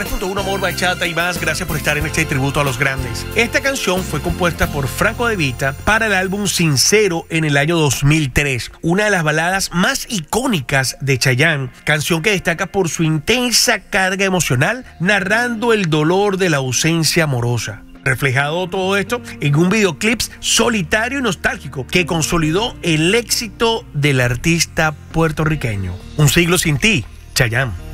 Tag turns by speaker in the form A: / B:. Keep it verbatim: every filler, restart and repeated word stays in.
A: tres punto uno Amor, Bachata y más. Gracias por estar en este tributo a los grandes. Esta canción fue compuesta por Franco De Vita para el álbum Sincero en el año dos mil tres. Una de las baladas más icónicas de Chayanne, canción que destaca por su intensa carga emocional, narrando el dolor de la ausencia amorosa. Reflejado todo esto en un videoclip solitario y nostálgico que consolidó el éxito del artista puertorriqueño. Un siglo sin ti, Chayanne.